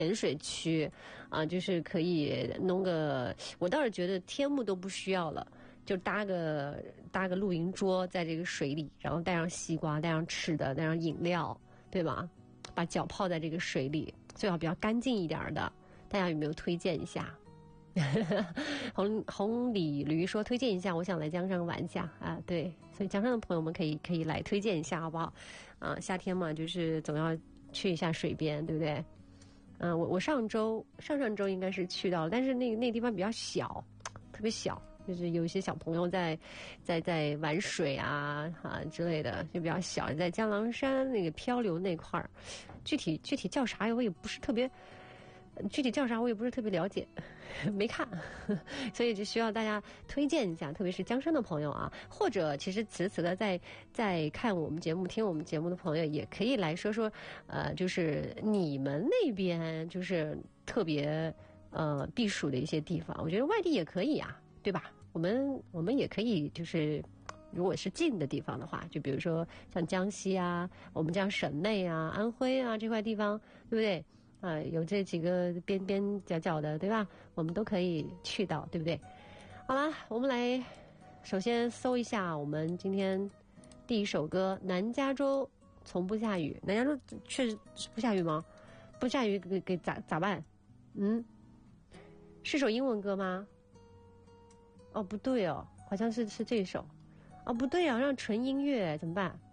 盐水区啊，就是可以弄个，我倒是觉得天幕都不需要了，就搭个露营桌在这个水里，然后带上西瓜，带上吃的，带上饮料，对吧？把脚泡在这个水里，最好比较干净一点的。大家有没有推荐一下？红鲤驴说推荐一下，我想来江上玩一下啊。对，所以江上的朋友们可以来推荐一下，好不好？啊，夏天嘛，就是总要去一下水边，对不对？我上周应该是去到了，但是那地方比较小，特别小，就是有一些小朋友在玩水啊之类的，就比较小，在江郎山那个漂流那块儿，具体叫啥我也不是特别。具体叫啥我也不是特别了解，没看，所以就需要大家推荐一下，特别是江山的朋友啊，或者其实此刻在看我们节目、听我们节目的朋友，也可以来说说，就是你们那边就是特别避暑的一些地方，我觉得外地也可以啊，对吧？我们也可以就是。如果是近的地方的话，就比如说像江西啊，我们这样省内啊、安徽啊这块地方，对不对？有这几个边边角角的，对吧？我们都可以去到，对不对？好了，我们来首先搜一下我们今天第一首歌《南加州从不下雨》。南加州确实不下雨吗？不下雨给咋办？是首英文歌吗？哦，不对哦，好像是这一首。哦，不对啊，让纯音乐怎么办？